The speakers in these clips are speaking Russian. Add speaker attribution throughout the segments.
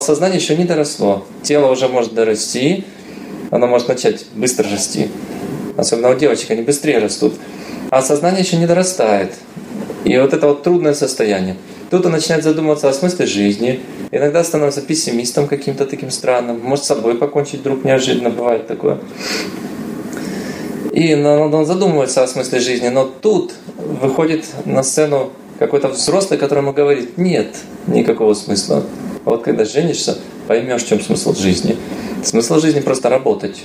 Speaker 1: Сознание еще не доросло. Тело уже может дорасти, оно может начать быстро расти. Особенно у девочек, они быстрее растут. А сознание еще не дорастает. И вот это вот трудное состояние. Тут он начинает задумываться о смысле жизни. Иногда становится пессимистом каким-то таким странным. Может с собой покончить вдруг неожиданно, бывает такое. И он задумывается о смысле жизни. Но тут выходит на сцену какой-то взрослый, которому говорит: нет никакого смысла. А вот когда женишься, поймешь, в чем смысл жизни. Смысл жизни просто работать.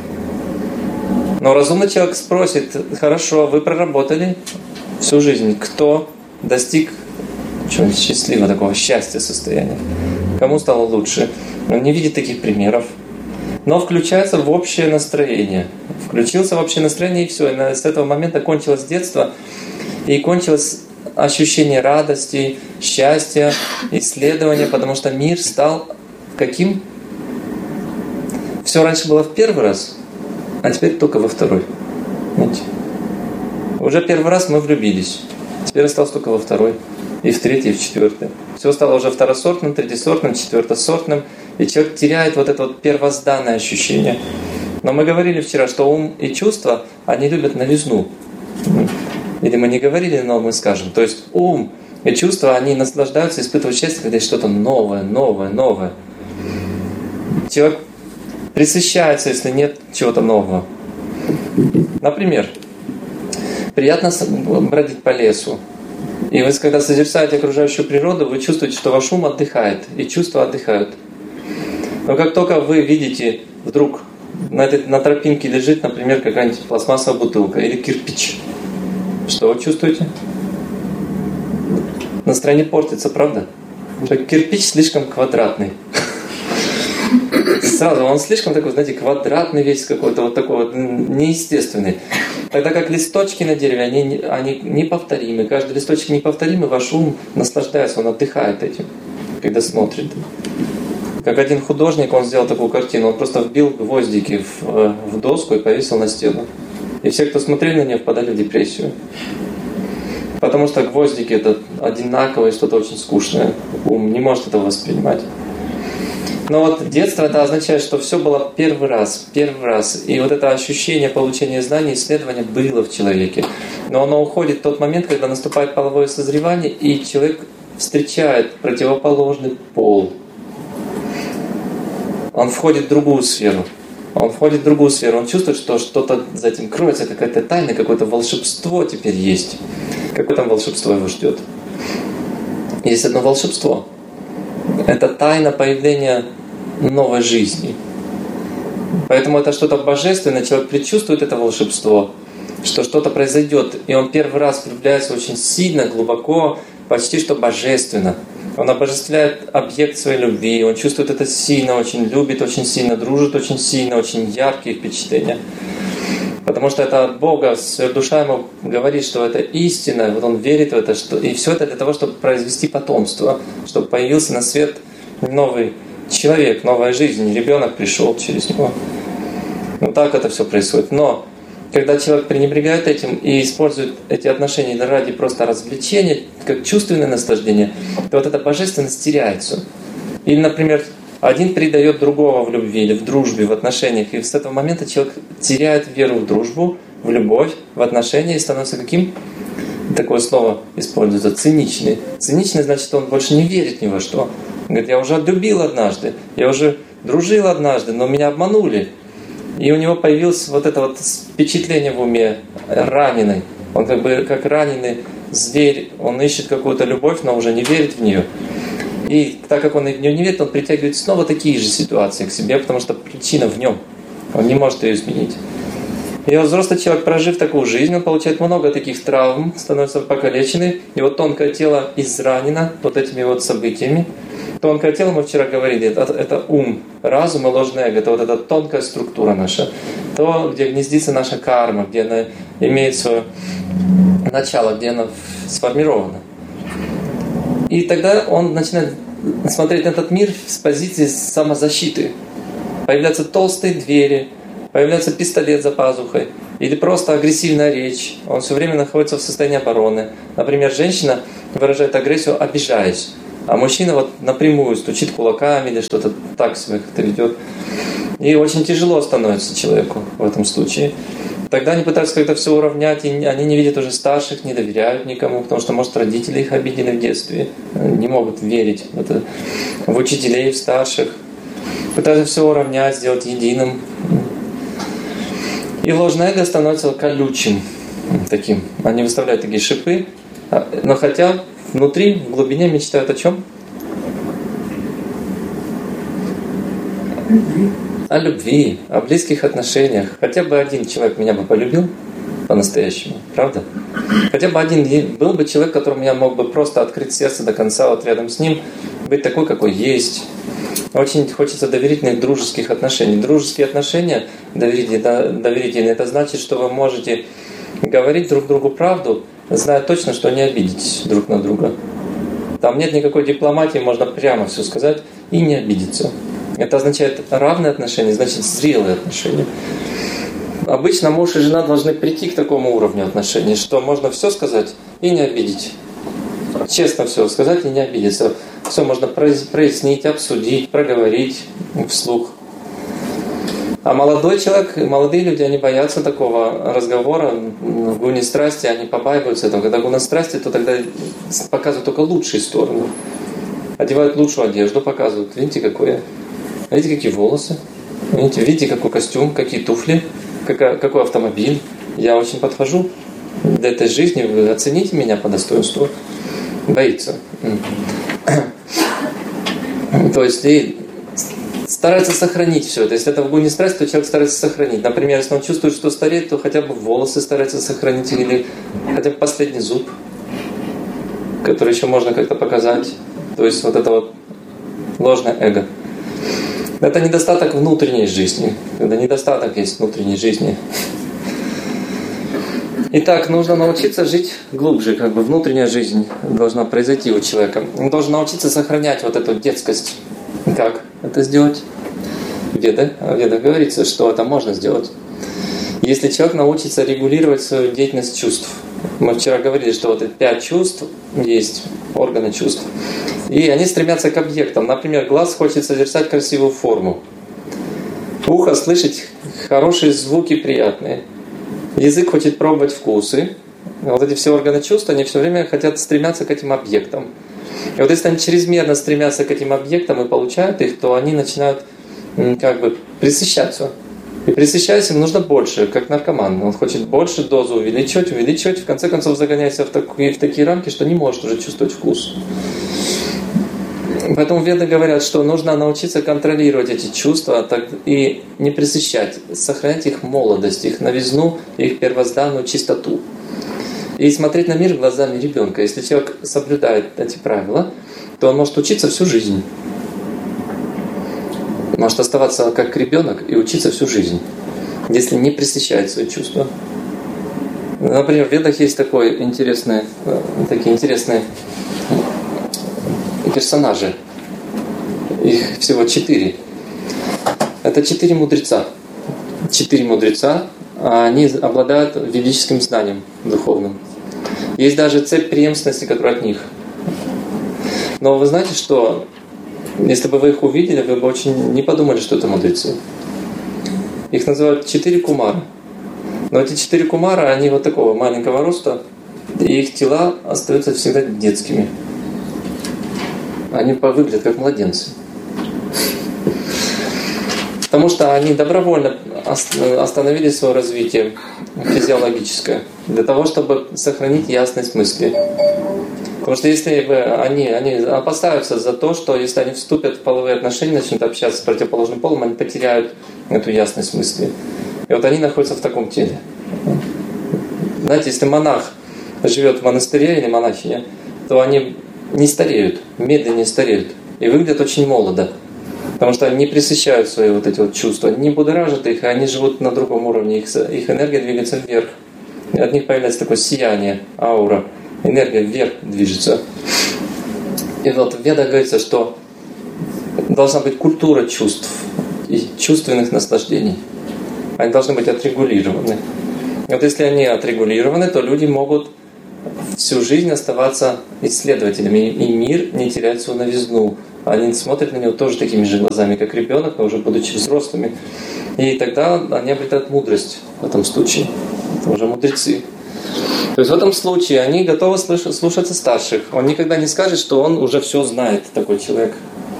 Speaker 1: Но разумный человек спросит: хорошо, вы проработали всю жизнь. Кто достиг чего-нибудь счастливого, такого счастья состояния? Кому стало лучше? Он не видит таких примеров. Но включается в общее настроение. Включился в общее настроение, и все. И с этого момента кончилось детство, и кончилось ощущение радости, счастья, исследования, потому что мир стал каким? Все раньше было в первый раз, а теперь только во второй. Знаете? Уже первый раз мы влюбились, теперь осталось только во второй, и в третий, и в четвертый. Все стало уже второсортным, третьесортным, четвертосортным, и человек теряет вот это вот первозданное ощущение. Но мы говорили вчера, что ум и чувства, они любят новизну. Или мы не говорили, но мы скажем. То есть ум и чувства, они наслаждаются, испытывают счастье, когда есть что-то новое, новое, новое. Человек пресыщается, если нет чего-то нового. Например, приятно бродить по лесу. И вы, когда созерцаете окружающую природу, вы чувствуете, что ваш ум отдыхает, и чувства отдыхают. Но как только вы видите, вдруг на тропинке лежит, например, какая-нибудь пластмассовая бутылка или кирпич, что вы чувствуете? Настроение портится, правда? Кирпич слишком квадратный. Сразу он слишком такой, знаете, квадратный весь какой-то, вот такой вот неестественный. Тогда как листочки на дереве, они неповторимы. Каждый листочек неповторимый, ваш ум наслаждается, он отдыхает этим, когда смотрит. Как один художник, он сделал такую картину, он просто вбил гвоздики в доску и повесил на стену. И все, кто смотрели на нее, впадали в депрессию. Потому что гвоздики — это одинаковое, что-то очень скучное. Ум не может этого воспринимать. Но вот детство — это означает, что все было первый раз. И вот это ощущение получения знаний, исследования было в человеке. Но оно уходит в тот момент, когда наступает половое созревание, и человек встречает противоположный пол. Он входит в другую сферу. Он чувствует, что что-то за этим кроется, какая-то тайна, какое-то волшебство теперь есть. Какое там волшебство его ждет? Есть одно волшебство. Это тайна появления новой жизни. Поэтому это что-то божественное. Человек предчувствует это волшебство, что что-то произойдет. И он первый раз влюбляется очень сильно, глубоко, почти что божественно. Он обожествляет объект своей любви, он чувствует это сильно, очень любит очень сильно, дружит очень сильно, очень яркие впечатления. Потому что это от Бога, душа ему говорит, что это истина, вот он верит в это, и все это для того, чтобы произвести потомство, чтобы появился на свет новый человек, новая жизнь, ребенок пришел через него. Вот так это все происходит. Но когда человек пренебрегает этим и использует эти отношения ради просто развлечения, как чувственное наслаждение, то вот эта божественность теряется. Или, например, один предает другого в любви или в дружбе, в отношениях, и с этого момента человек теряет веру в дружбу, в любовь, в отношения и становится каким? Такое слово используется — циничный. Циничный значит, что он больше не верит ни во что. Он говорит: я уже любил однажды, я уже дружил однажды, но меня обманули. И у него появилось вот это вот впечатление в уме, раненый. Он как раненый зверь, он ищет какую-то любовь, но уже не верит в нее. И так как он в нее не верит, он притягивает снова такие же ситуации к себе, потому что причина в нем. Он не может ее изменить. И вот взрослый человек, прожив такую жизнь, он получает много таких травм, становится покалеченный. Его тонкое тело изранено вот этими вот событиями. Тонкое тело, мы вчера говорили, это ум, разум и ложное эго. Это вот эта тонкая структура наша. То, где гнездится наша карма, где она имеет свое начало, где она сформирована. И тогда он начинает смотреть на этот мир с позиции самозащиты. Появляются толстые двери, появляется пистолет за пазухой, или просто агрессивная речь. Он все время находится в состоянии обороны. Например, женщина выражает агрессию, обижаясь. А мужчина вот напрямую стучит кулаками или что-то так себя как-то ведет. И очень тяжело становится человеку в этом случае. Тогда они пытаются как-то все уравнять, и они не видят уже старших, не доверяют никому, потому что, может, родители их обидели в детстве, не могут верить в учителей, в старших. Пытаются все уравнять, сделать единым. И ложное эго становится колючим таким. Они выставляют такие шипы, но хотя внутри, в глубине мечтают о чем? О любви, о близких отношениях. Хотя бы один человек меня бы полюбил по-настоящему, правда? Хотя бы один был бы человек, которому я мог бы просто открыть сердце до конца, вот рядом с ним, быть такой, какой есть. Очень хочется доверительных дружеских отношений. Дружеские отношения, доверительные, это значит, что вы можете говорить друг другу правду, зная точно, что не обидитесь друг на друга. Там нет никакой дипломатии, можно прямо все сказать и не обидеться. Это означает равные отношения, значит зрелые отношения. Обычно муж и жена должны прийти к такому уровню отношений, что можно все сказать и не обидеть. Честно все сказать и не обидеться. Все можно прояснить, обсудить, проговорить вслух. А молодой человек, молодые люди, они боятся такого разговора. В гуне страсти они побаиваются этого. Когда гуна страсти, то тогда показывают только лучшие стороны. Одевают лучшую одежду, показывают. Видите, какой я? Видите, какие волосы? Видите, какой костюм, какие туфли, какой автомобиль. Я очень подхожу для этой жизни. Вы оцените меня по достоинству. Боится. То есть и старается сохранить все это. Если это в гуне страсти, то человек старается сохранить. Например, если он чувствует, что стареет, то хотя бы волосы старается сохранить или хотя бы последний зуб, который еще можно как-то показать. То есть вот это вот ложное эго. Это недостаток внутренней жизни. Когда недостаток есть внутренней жизни. Итак, нужно научиться жить глубже, как бы внутренняя жизнь должна произойти у человека. Он должен научиться сохранять вот эту детскость. Как это сделать? В Ведах говорится, что это можно сделать. Если человек научится регулировать свою деятельность чувств. Мы вчера говорили, что вот 5 чувств есть, органы чувств. И они стремятся к объектам. Например, глаз хочет созерцать красивую форму. Ухо слышать хорошие звуки, приятные. Язык хочет пробовать вкусы. Вот эти все органы чувств, они все время хотят стремятся к этим объектам. И вот если они чрезмерно стремятся к этим объектам и получают их, то они начинают как бы пресыщаться. И пресыщаясь им нужно больше, как наркоман. Он хочет больше дозу увеличивать, в конце концов загоняется в такие рамки, что не может уже чувствовать вкус. Поэтому веды говорят, что нужно научиться контролировать эти чувства и не пресыщать, сохранять их молодость, их новизну, их первозданную чистоту. И смотреть на мир глазами ребенка. Если человек соблюдает эти правила, то он может учиться всю жизнь. Может оставаться как ребенок и учиться всю жизнь, если не пресыщает свои чувства. Например, в Ведах есть такие интересные персонажи. Их всего 4. Это 4 мудреца. 4 мудреца, а они обладают ведическим знанием духовным. Есть даже цепь преемственности, которая от них. Но вы знаете, что если бы вы их увидели, вы бы очень не подумали, что это мудрецы. Их называют 4 кумара. Но эти 4 кумара, они вот такого маленького роста, и их тела остаются всегда детскими. Они выглядят как младенцы. Потому что они добровольно остановили свое развитие физиологическое для того, чтобы сохранить ясность мысли. Потому что если бы они опасаются за то, что если они вступят в половые отношения, начнут общаться с противоположным полом, они потеряют эту ясность мысли. И вот они находятся в таком теле. Знаете, если монах живет в монастыре или монахиня, то они не стареют, медленнее стареют и выглядят очень молодо. Потому что они не пресыщают свои вот эти вот чувства, не будоражат их, и они живут на другом уровне, их энергия двигается вверх. И от них появляется такое сияние, аура, энергия вверх движется. И вот в Ведах говорится, что должна быть культура чувств и чувственных наслаждений. Они должны быть отрегулированы. И вот если они отрегулированы, то люди могут всю жизнь оставаться исследователями, и мир не терять свою новизну. Они смотрят на него тоже такими же глазами, как ребенок, но уже будучи взрослыми. И тогда они обретают мудрость в этом случае. Это уже мудрецы. То есть в этом случае они готовы слушаться старших. Он никогда не скажет, что он уже все знает, такой человек.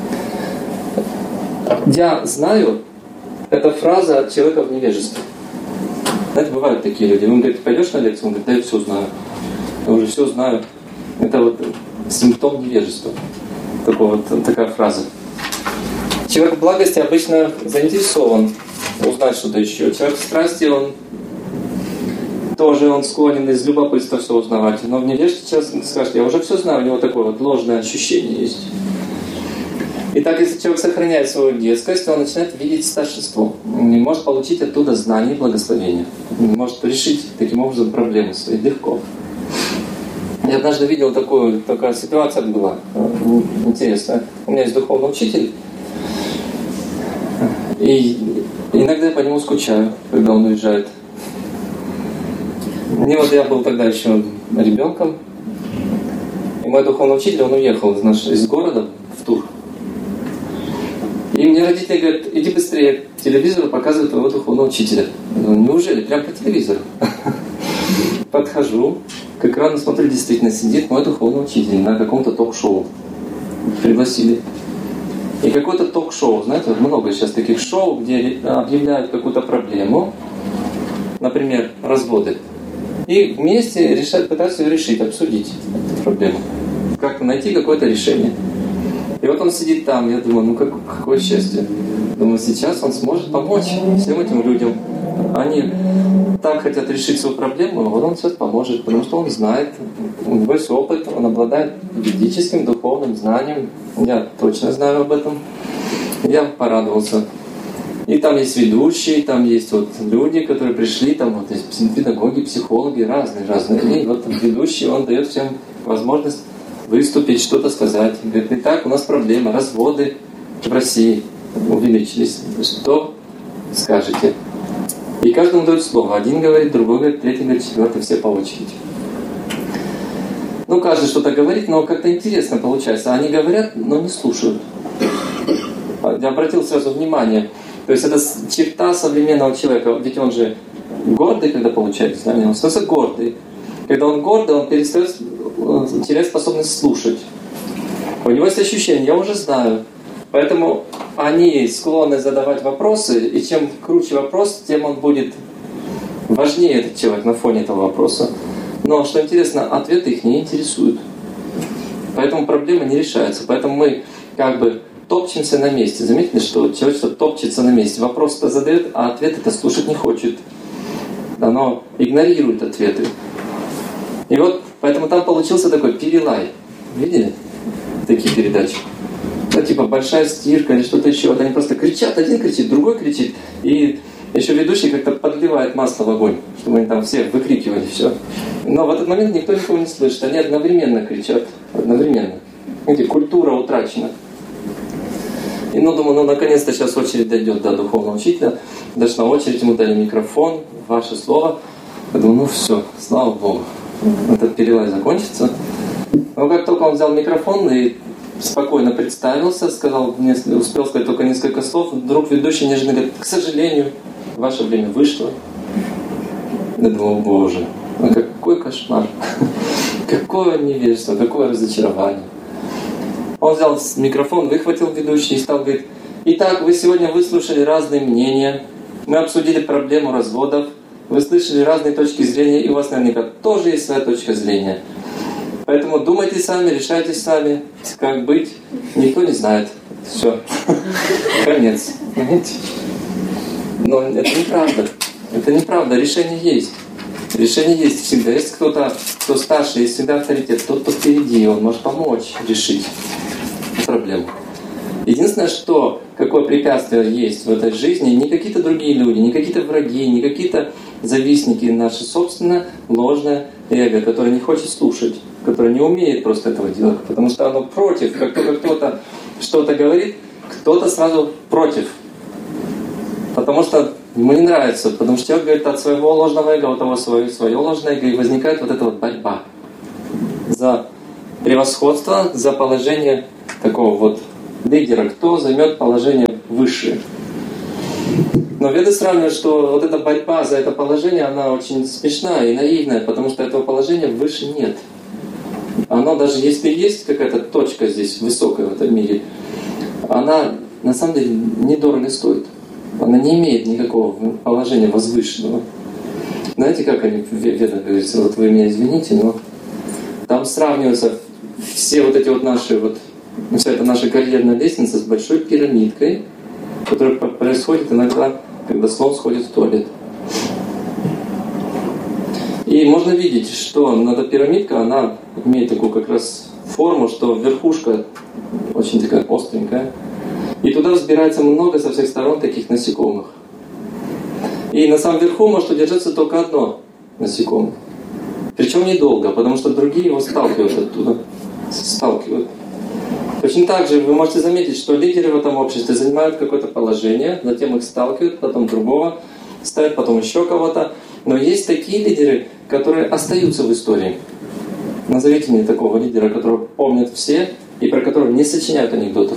Speaker 1: «Я знаю» — это фраза от человека в невежестве. Знаете, бывают такие люди. Он говорит: пойдешь на лекцию? Он говорит: да, я все знаю. Я уже все знаю. Это вот симптом невежества. Такая фраза. Человек в благости обычно заинтересован узнать что-то еще. Человек в страсти, он склонен из любопытства все узнавать. Но в невежестве человек скажет: я уже все знаю. У него такое вот ложное ощущение есть. Итак, если человек сохраняет свою детскость, он начинает видеть старшество. Он не может получить оттуда знания и благословения. Он может решить таким образом проблемы свои легко. Я однажды видел такая ситуация была интересная. У меня есть духовный учитель, и иногда я по нему скучаю, когда он уезжает. Я был тогда еще ребенком, и мой духовный учитель, он уехал из города в тур. И мне родители говорят: иди быстрее, телевизор показывает твоего духовного учителя. Я говорю: неужели? Прям по телевизору? Подхожу к экрану, смотрю, действительно сидит мой духовный учитель на каком-то ток-шоу. Пригласили. И какое-то ток-шоу, знаете, много сейчас таких шоу, где объявляют какую-то проблему, например, разводы, и вместе пытаются ее решить, обсудить эту проблему. Как найти какое-то решение. И вот он сидит там, я думаю, какое счастье. Думаю, сейчас он сможет помочь всем этим людям. Они так хотят решить свою проблему, вот он сейчас поможет, потому что он знает, у него есть опыт, он обладает ведическим духовным знанием. Я точно знаю об этом. Я порадовался. И там есть ведущие, там есть люди, которые пришли, там есть педагоги, психологи, разные. И вот ведущий, он дает всем возможность выступить, что-то сказать. Говорит: итак, у нас проблема, разводы в России увеличились. Что скажете? И каждому дают слово. Один говорит, другой говорит, третий говорит, четвертый, все по очереди. Каждый что-то говорит, но как-то интересно получается. Они говорят, но не слушают. Я обратил сразу внимание. То есть это черта современного человека. Ведь он же гордый, когда получает знания. Он становится гордый. Когда он гордый, он перестает терять способность слушать. У него есть ощущение: я уже знаю. Поэтому они склонны задавать вопросы, и чем круче вопрос, тем он будет важнее, этот человек, на фоне этого вопроса. Но, что интересно, ответы их не интересуют. Поэтому проблема не решается. Поэтому мы топчемся на месте. Заметили, что человечество топчется на месте. Вопрос-то задает, а ответы-то слушать не хочет. Оно игнорирует ответы. И поэтому там получился такой перелай. Видели такие передачи? Типа большая стирка или что-то еще. Вот они просто кричат, один кричит, другой кричит. И еще ведущий как-то подливает масло в огонь, чтобы они там все выкрикивали все. Но в этот момент никто никого не слышит. Они одновременно кричат. Одновременно. Видите, культура утрачена. И думаю, наконец-то сейчас очередь дойдет до духовного учителя. Дошла очередь, ему дали микрофон, ваше слово. Я думаю, все, слава Богу. Этот перелай закончится. Но как только он взял микрофон и спокойно представился, успел сказать только несколько слов, вдруг ведущий неожиданно говорит: к сожалению, ваше время вышло. Я думал: Боже, какой кошмар, какое невежество, какое разочарование. Он взял микрофон, выхватил ведущий и стал говорить: итак, вы сегодня выслушали разные мнения, мы обсудили проблему разводов, вы слышали разные точки зрения, и у вас наверняка тоже есть своя точка зрения. Поэтому думайте сами, решайте сами, как быть. Никто не знает. Все. Конец. Понимаете? Но это неправда. Это неправда. Решение есть. Решение есть всегда. Есть кто-то, кто старше, есть всегда авторитет. Тот, кто впереди, он может помочь решить проблему. Единственное, какое препятствие есть в этой жизни, не какие-то другие люди, не какие-то враги, не какие-то завистники, наше собственное ложное эго, которое не хочет слушать, которое не умеет просто этого делать, потому что оно против. Как только кто-то что-то говорит, кто-то сразу против. Потому что ему не нравится, потому что человек говорит от своего ложного эго, у того свое ложное эго, и возникает эта борьба. за превосходство, за положение такого вот лидера, кто займет положение высшее. Но Веды сравнивают, что вот эта борьба за это положение, она очень смешная и наивная, потому что этого положения выше нет. Оно даже если есть какая-то точка здесь высокая в этом мире, она на самом деле недорого стоит. Она не имеет никакого положения возвышенного. Знаете, как они в Ведах говорится, вот вы меня извините, но там сравниваются все вот эти вот наши вот, вся эта наша карьерная лестница с большой пирамидкой, которая происходит иногда, когда слон сходит в туалет. И можно видеть, что эта пирамидка, она имеет такую как раз форму, что верхушка очень такая остренькая. И туда взбирается много со всех сторон таких насекомых. И на самом верху может удержаться только одно насекомое. Причем недолго, потому что другие его сталкивают оттуда. Сталкивают. Точно так же вы можете заметить, что лидеры в этом обществе занимают какое-то положение, затем их сталкивают, потом другого ставят, потом еще кого-то. Но есть такие лидеры, которые остаются в истории. Назовите мне такого лидера, которого помнят все и про которого не сочиняют анекдотов.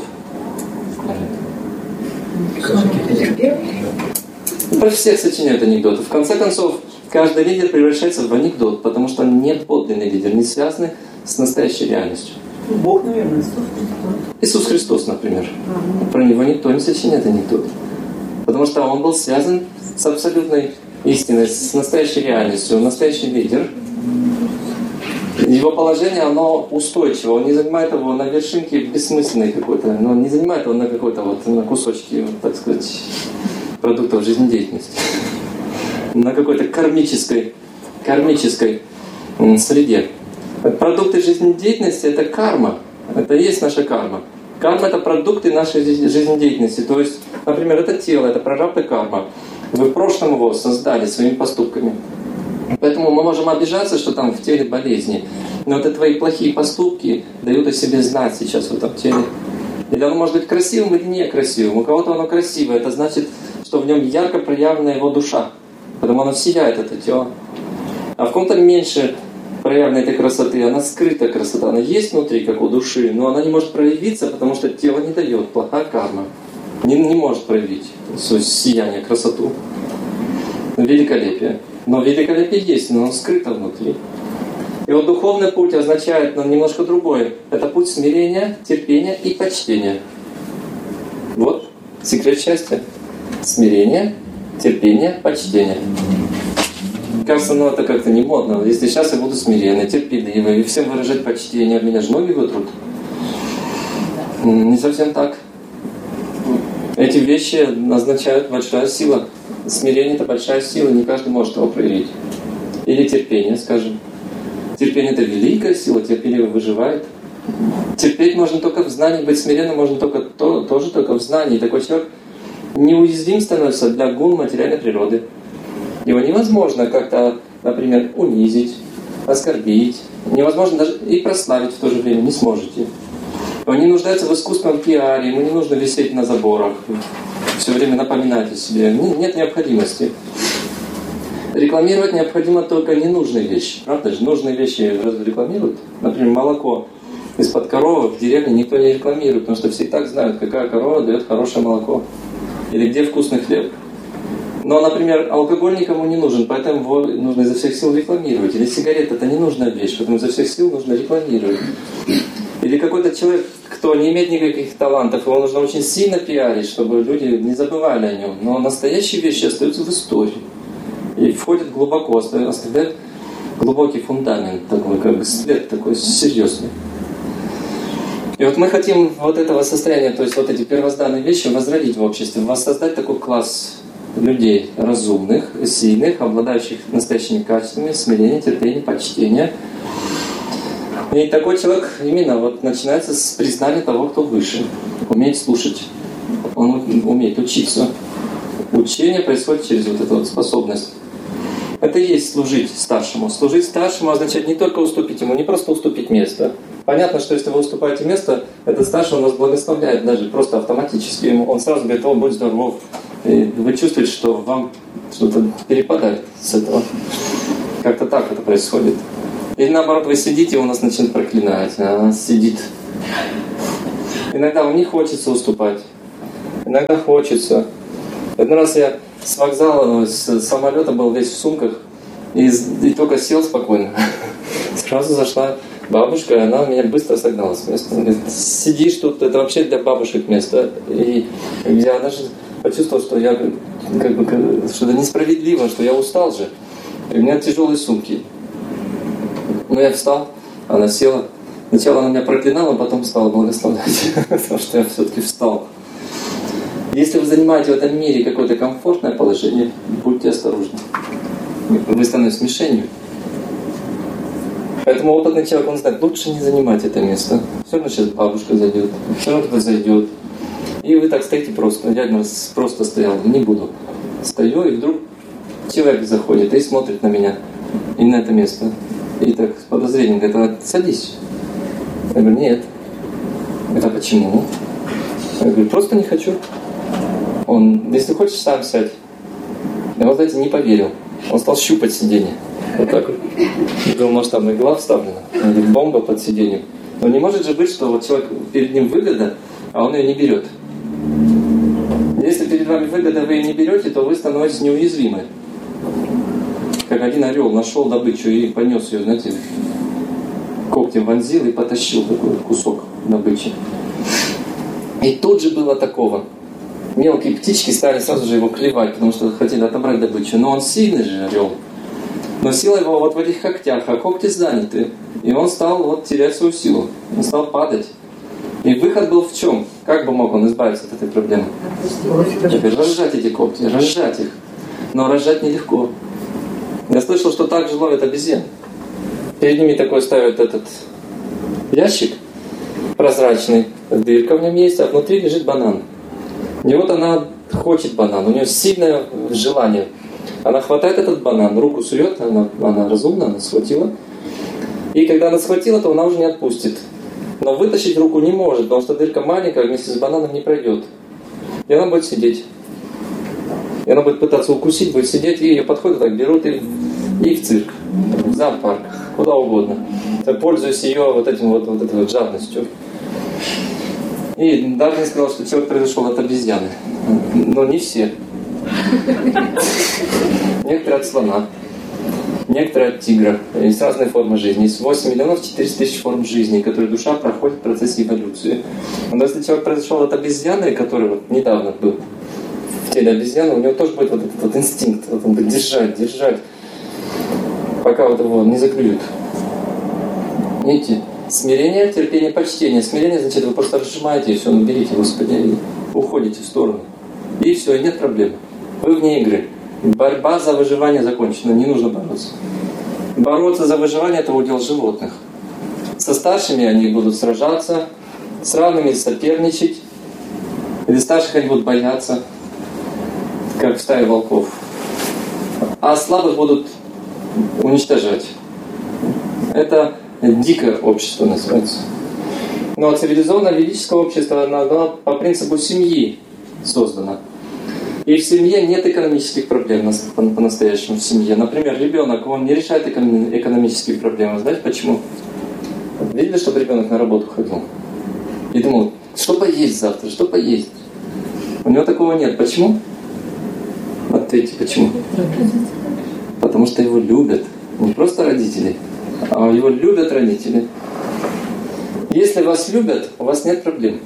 Speaker 1: Про всех сочиняют анекдоты. В конце концов, каждый лидер превращается в анекдот, потому что он не подлинный лидер, не связанный с настоящей реальностью.
Speaker 2: Бог, наверное, Иисус Христос.
Speaker 1: Иисус Христос, например. Про него никто не сочиняет анекдот. Потому что он был связан с абсолютной истиной, с настоящей реальностью. Он настоящий лидер. Его положение, оно устойчиво. Он не занимает его на вершинке бессмысленной какой-то. Он не занимает его на какой-то вот, на кусочки, вот, так сказать, продуктов жизнедеятельности. На какой-то кармической среде. Продукты жизнедеятельности – это карма. Это и есть наша карма. Карма – это продукты нашей жизнедеятельности. То есть, например, это тело, это прарабдха карма. Вы в прошлом его создали своими поступками. Поэтому мы можем обижаться, что там в теле болезни. Но это твои плохие поступки дают о себе знать сейчас в этом теле. Или оно может быть красивым или некрасивым. У кого-то оно красивое. Это значит, что в нем ярко проявлена его душа. Потому оно сияет, это тело. А в ком-то меньше проявлена этой красоты. Она скрытая красота. Она есть внутри, как у души. Но она не может проявиться, потому что тело не дает. Плохая карма. Не может проявить сияние, красоту. Великолепие. Но великолепие есть, но оно скрыто внутри. И вот духовный путь означает немножко другое. Это путь смирения, терпения и почтения. Вот секрет счастья. Смирение, терпение, почтение. Кажется, это как-то не модно. Если сейчас я буду смиренный, терпеливый, и всем выражать почтение, меня же ноги вытрут. Не совсем так. Эти вещи означают большая сила. Смирение – это большая сила, не каждый может его проявить. Или терпение, скажем. Терпение – это великая сила, терпеливо выживает. Терпеть можно только в знании, быть смиренным можно тоже только в знании. Такой человек неуязвим становится для гун материальной природы. Его невозможно как-то, например, унизить, оскорбить. Невозможно даже и прославить в то же время, не сможете. Он не нуждается в искусственном пиаре, ему не нужно висеть на заборах, все время напоминать о себе. Нет необходимости. Рекламировать необходимо только ненужные вещи. Правда же? Нужные вещи разве рекламируют? Например, молоко из-под коровы в деревне никто не рекламирует, потому что все и так знают, какая корова дает хорошее молоко. Или где вкусный хлеб. Но, например, алкоголь никому не нужен, поэтому его нужно изо всех сил рекламировать. Или сигарета – это ненужная вещь, поэтому изо всех сил нужно рекламировать. Или какой-то человек, кто не имеет никаких талантов, его нужно очень сильно пиарить, чтобы люди не забывали о нем. Но настоящие вещи остаются в истории. И входят глубоко, оставляют глубокий фундамент, такой, как след такой серьезный. И вот мы хотим вот этого состояния, то есть вот эти первозданные вещи возродить в обществе, воссоздать такой класс людей разумных, сильных, обладающих настоящими качествами, смирения, терпения, почтения. И такой человек именно вот начинается с признания того, кто выше. Умеет слушать. Он умеет учиться. Учение происходит через вот эту вот способность. Это и есть служить старшему. Служить старшему означает не только уступить ему, не просто уступить место. Понятно, что если вы уступаете место, этот старший он вас благословляет даже просто автоматически. Он сразу говорит: о, будь здоров. И вы чувствуете, что вам что-то перепадает с этого. Как-то так это происходит. Или наоборот, вы сидите, и он нас начинает проклинать, а она сидит. Иногда вам не хочется уступать, иногда хочется. Один раз я с вокзала, с самолета был весь в сумках, и только сел спокойно. Сразу зашла бабушка, и она меня быстро согнала с места. Она говорит: сидишь тут, это вообще для бабушек место. И я даже почувствовал, что я что-то несправедливо, что я устал же. И у меня тяжелые сумки. Но я встал, она села. Сначала она меня проклинала, потом стала благословлять, потому что я все-таки встал. Если вы занимаете в этом мире какое-то комфортное положение, будьте осторожны. Вы становитесь мишенью. Поэтому опытный человек, он знает, лучше не занимать это место. Все равно сейчас бабушка зайдет, все равно кто-то зайдет. И вы так стоите просто. Я один раз просто стоял, не буду. Стою, и вдруг человек заходит и смотрит на меня, и на это место. И так с подозрением говорит: садись. Я говорю: нет. Это почему? Я говорю: просто не хочу. Он: если хочешь, сам сядь. Я вот знаете, не поверил. Он стал щупать сиденье. Вот так вот. Думал, может, там игла вставлена. Или бомба под сиденьем. Но не может же быть, что вот человек, перед ним выгода, а он ее не берет. Если перед вами выгода, вы ее не берете, то вы становитесь неуязвимы. Как один орел нашел добычу и понес ее, знаете, когтем вонзил и потащил такой кусок добычи. И тут же было такого. Мелкие птички стали сразу же его клевать, потому что хотели отобрать добычу. Но он сильный же орел. Но сила его вот в этих когтях, а когти заняты. И он стал вот терять свою силу. Он стал падать. И выход был в чем? Как бы мог он избавиться от этой проблемы? Разжать эти когти, разжать их. Но разжать нелегко. Я слышал, что так же ловят обезьян. Перед ними такой ставят этот ящик прозрачный, дырка в нем есть, а внутри лежит банан. И вот она хочет банан, у нее сильное желание. Она хватает этот банан, руку сует, она разумна, она схватила. И когда она схватила, то она уже не отпустит. Но вытащить руку не может, потому что дырка маленькая, вместе с бананом не пройдет. И она будет сидеть. И она будет пытаться укусить, будет сидеть, и ее подходят, так берут и в цирк, в зоопарк, куда угодно. Пользуясь ее вот этой вот жадностью. И Дарвин сказал, что человек произошел от обезьяны. Но не все. Некоторые от слона, некоторые от тигра. Есть разные формы жизни. Есть 8 миллионов 400 тысяч форм жизни, которые душа проходит в процессе эволюции. Но если человек произошел от обезьяны, который вот недавно был в теле обезьяны, у него тоже будет вот этот вот инстинкт. Вот он будет держать, пока вот его не заклюют. Видите? Смирение, терпение, почтение. Смирение значит, вы просто разжимаете и все, берите, Господи, и уходите в сторону. И все, и нет проблем. Вы вне игры. Борьба за выживание закончена, не нужно бороться. Бороться за выживание – это удел животных. Со старшими они будут сражаться, с равными соперничать. Или старших они будут бояться, как в стае волков. А слабых будут уничтожать. Это дикое общество называется. Но цивилизованное ведическое общество, оно по принципу семьи создано. И в семье нет экономических проблем по-настоящему в семье. Например, ребенок, он не решает экономические проблемы. Знаете почему? Видели, чтобы ребенок на работу ходил? И думал, что поесть завтра, что поесть? У него такого нет. Почему? Ответьте, почему? Потому что его любят. Не просто родители, а его любят родители. Если вас любят, у вас нет проблем.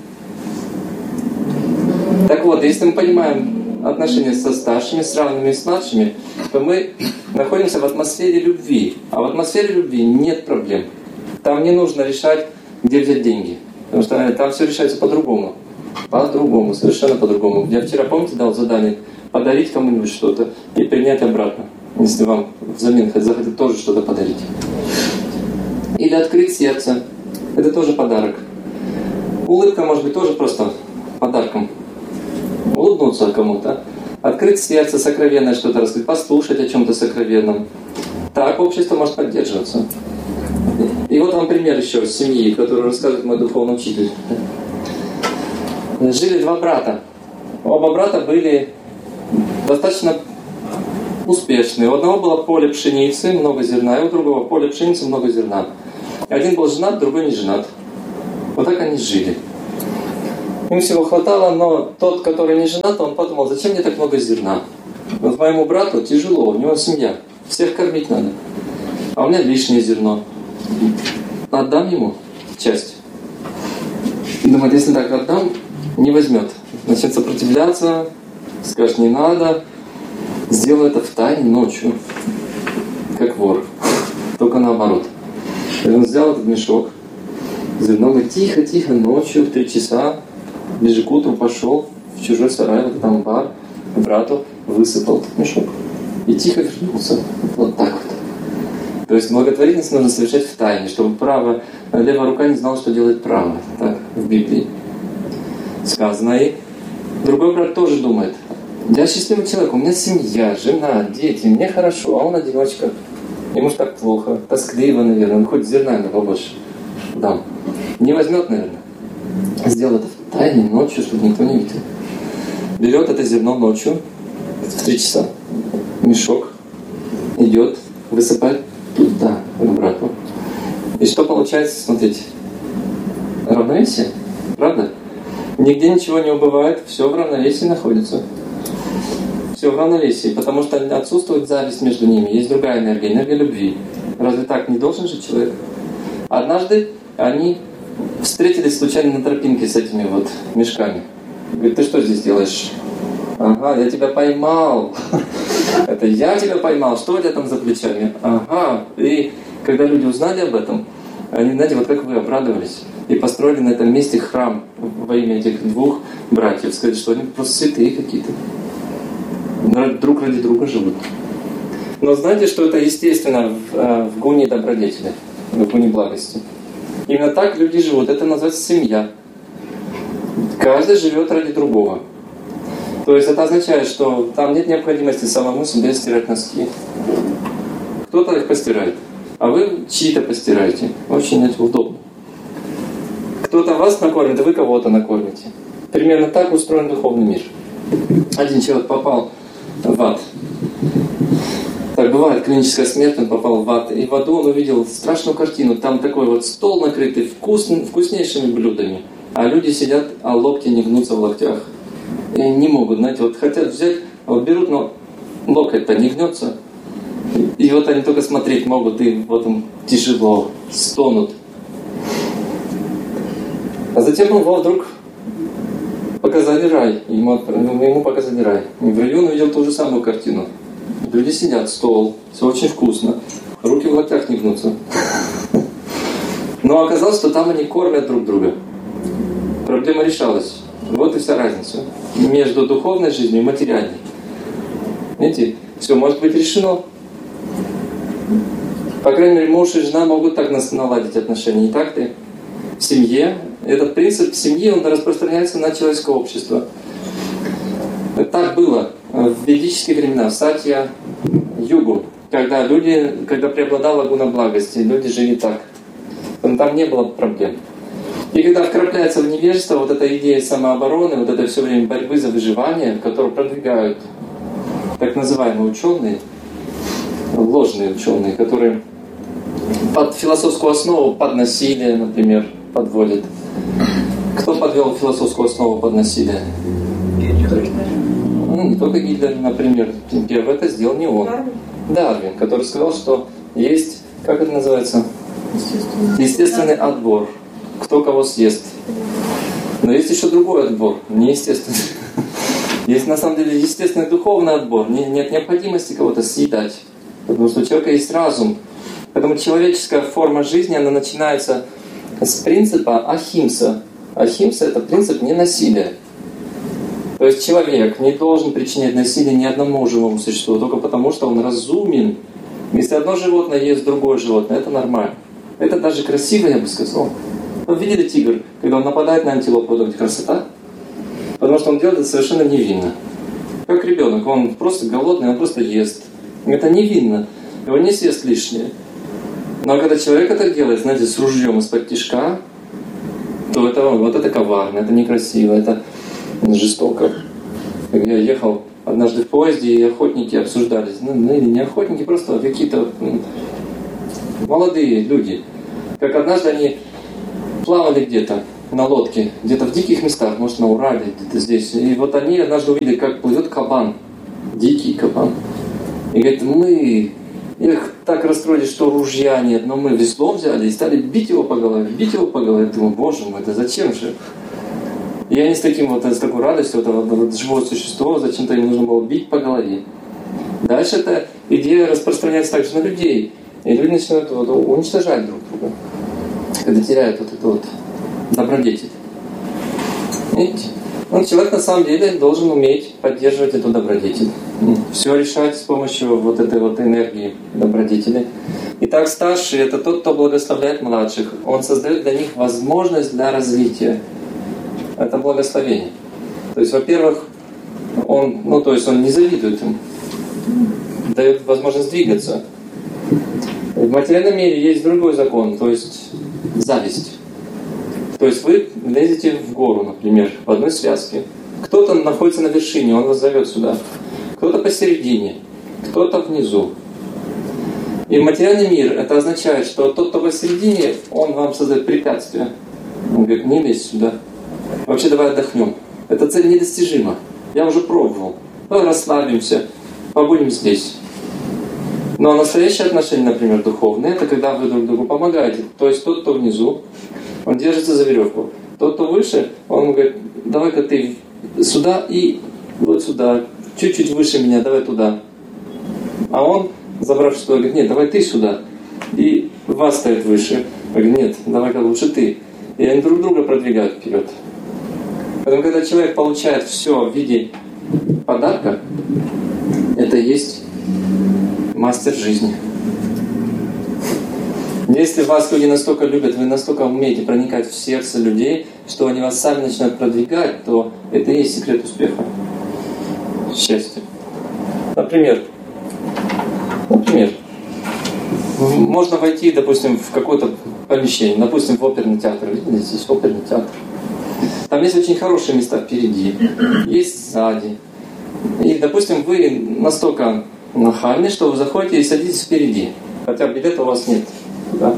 Speaker 1: Так вот, если мы понимаем отношения со старшими, с равными и с младшими, то мы находимся в атмосфере любви. А в атмосфере любви нет проблем. Там не нужно решать, где взять деньги. Потому что там все решается по-другому. По-другому, совершенно по-другому. Я вчера, помните, дал задание подарить кому-нибудь что-то и принять обратно, если вам взамен захотят тоже что-то подарить. Или открыть сердце. Это тоже подарок. Улыбка может быть тоже просто подарком. Улыбнуться кому-то. Открыть сердце, сокровенное что-то рассказать, послушать о чем-то сокровенном. Так общество может поддерживаться. И вот вам пример еще из семьи, который рассказывает мой духовный учитель. Жили два брата. Оба брата были достаточно успешные. У одного было поле пшеницы, много зерна, и у другого поле пшеницы, много зерна. Один был женат, другой не женат. Вот так они жили. Им всего хватало, но тот, который не женат, он подумал, зачем мне так много зерна? Вот моему брату тяжело, у него семья, всех кормить надо. А у меня лишнее зерно. Отдам ему часть. Думает, если так отдам, не возьмет. Начнет сопротивляться, скажет, не надо. Сделаю это втайне ночью, как вор. Только наоборот. И он взял этот мешок, зерно, говорит, тихо, ночью, в 3 часа, ближе к утру пошел в чужой сарай, вот там бар, к брату высыпал этот мешок. И тихо вернулся. Вот так вот. То есть благотворительность нужно совершать в тайне, чтобы левая рука не знала, что делает правая. Так, в Библии сказано. И другой брат тоже думает, я счастливый человек, у меня семья, жена, дети, мне хорошо, а он одиночка. Ему же так плохо, тоскливо, наверное, он хоть зерна ему побольше дам. Не возьмет, наверное. Сделал это в тайне, ночью, чтобы никто не видел. Берет это зерно ночью, в 3 часа, мешок, идет, высыпает туда, к брату. И что получается, смотрите, равновесие, правда? Нигде ничего не убывает, все в равновесии находится. Все в равновесии, потому что отсутствует зависть между ними. Есть другая энергия, энергия любви. Разве так не должен же человек? Однажды они встретились случайно на тропинке с этими вот мешками. Говорит, ты что здесь делаешь? Ага, я тебя поймал. Это я тебя поймал. Что у тебя там за плечами? Ага. И когда люди узнали об этом, они, знаете, вот как вы обрадовались. И построили на этом месте храм во имя этих 2 братьев. Сказали, что они просто святые какие-то. Друг ради друга живут. Но знаете, что это естественно в гуне добродетели, в гуне благости. Именно так люди живут. Это называется семья. Каждый живет ради другого. То есть это означает, что там нет необходимости самому себе стирать носки. Кто-то их постирает, а вы чьи-то постираете. Очень удобно. Кто-то вас накормит, а вы кого-то накормите. Примерно так устроен духовный мир. Один человек попал в ад. Так бывает, клиническая смерть, он попал в ад. И в аду он увидел страшную картину. Там такой вот стол накрытый вкуснейшими блюдами. А люди сидят, а локти не гнутся в локтях. И не могут, знаете, вот хотят взять, вот берут, но локоть-то не гнется. И вот они только смотреть могут, и вот им тяжело, стонут. А затем вдруг показали рай. Ему показали рай. И в раю он увидел ту же самую картину. Люди сидят, стол, все очень вкусно. Руки в локтях не гнутся. Но оказалось, что там они кормят друг друга. Проблема решалась. Вот и вся разница между духовной жизнью и материальной. Видите, все может быть решено. По крайней мере, муж и жена могут так наладить отношения, не так ли? В семье. Этот принцип семьи, он распространяется на человеческое общество. Так было в ведические времена, в Сатья-югу, когда преобладала гуна благости, люди жили так. Там не было проблем. И когда вкрапляется в невежество вот эта идея самообороны, вот это все время борьбы за выживание, которую продвигают так называемые ученые, ложные ученые, которые под философскую основу, под насилие, например, подводят. Кто подвел философскую основу под насилие? Не только Гитлер, например. Первый это сделал не он. Дарвин, который сказал, что есть, как это называется? Естественный отбор. Кто кого съест. Но есть еще другой отбор, неестественный. Есть на самом деле естественный духовный отбор. Нет необходимости кого-то съедать. Потому что у человека есть разум. Поэтому человеческая форма жизни, она начинается с принципа ахимса. Ахимса — это принцип ненасилия. То есть человек не должен причинять насилие ни одному живому существу, только потому, что он разумен. Если одно животное ест другое животное, это нормально. Это даже красиво, я бы сказал. Вы видели тигр, когда он нападает на антилопу, это красота? Потому что он делает это совершенно невинно. Как ребенок, он просто голодный, он просто ест. Это невинно. Его не съест лишнее. Но когда человек это делает, знаете, с ружьем из-под тишка, то это коварно, это некрасиво, это жестоко. Я ехал однажды в поезде, и охотники обсуждали, или не охотники, просто какие-то молодые люди. Как однажды они плавали где-то на лодке, где-то в диких местах, может, на Урале, где-то здесь. И вот они однажды увидели, как плывет кабан, дикий кабан. И говорят, мы их так расстроили, что ружья нет, но мы весло взяли и стали бить его по голове, бить его по голове. Я думаю, боже мой, это зачем же? И они с такой радостью, это живое существо, зачем-то им нужно было бить по голове. Дальше эта идея распространяется также на людей. И люди начинают уничтожать друг друга, когда теряют эту добродетель. Видите? Человек на самом деле должен уметь поддерживать эту добродетель. Все решать с помощью этой энергии добродетели. Итак, старший — это тот, кто благословляет младших. Он создает для них возможность для развития. Это благословение. То есть, во-первых, он не завидует им, дает возможность двигаться. В материальном мире есть другой закон, то есть зависть. То есть вы лезете в гору, например, в одной связке. Кто-то находится на вершине, он вас зовет сюда. Кто-то посередине, кто-то внизу. И материальный мир, это означает, что тот, кто посередине, он вам создает препятствия. Он говорит, не лезь сюда. Вообще давай отдохнем. Эта цель недостижима. Я уже пробовал. Давай расслабимся, побудем здесь. Но настоящие отношения, например, духовные, это когда вы друг другу помогаете. То есть тот, кто внизу, он держится за веревку. Тот, кто выше, он говорит, давай-ка ты сюда и вот сюда, чуть-чуть выше меня, давай туда. А он, забрав что, говорит, нет, давай ты сюда. И вас ставит выше. Он говорит, нет, давай-ка лучше ты. И они друг друга продвигают вперед. Поэтому, когда человек получает все в виде подарка, это и есть мастер жизни. Если вас люди настолько любят, вы настолько умеете проникать в сердце людей, что они вас сами начинают продвигать, то это и есть секрет успеха, счастья. Например, можно войти, допустим, в какое-то помещение, допустим, в оперный театр. Видите, здесь оперный театр. Там есть очень хорошие места впереди, есть сзади. И, допустим, вы настолько нахальны, что вы заходите и садитесь впереди, хотя билета у вас нет. Да?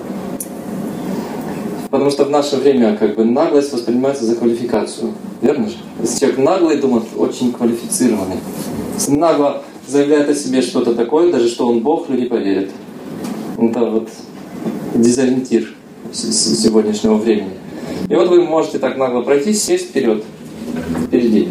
Speaker 1: Потому что в наше время наглость воспринимается за квалификацию. Верно же? Если человек наглый, думает, очень квалифицированный. Если нагло заявляет о себе что-то такое, даже что он Бог, люди поверят. Это дезориентир сегодняшнего времени. И вы можете так нагло пройти, сесть впереди.